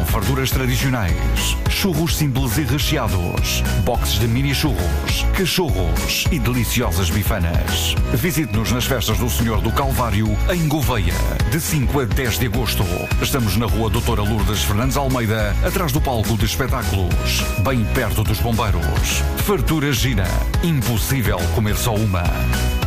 farduras tradicionais, churros simples e recheados, boxes de mini churros, cachorros e deliciosas bifanas. Visite-nos nas festas do Senhor do Calvário, em Gouveia, de 5 a 10 de agosto. Estamos na rua Doutora Lourdes Fernandes Almeida, atrás do palco de espetáculos, bem perto dos bombeiros. Fartura Gina. Impossível comer só uma.